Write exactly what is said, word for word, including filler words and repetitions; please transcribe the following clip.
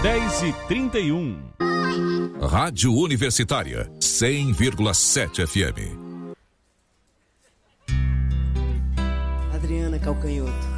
dez e trinta e um. Rádio Universitária, cem vírgula sete F M. Adriana Calcanhoto.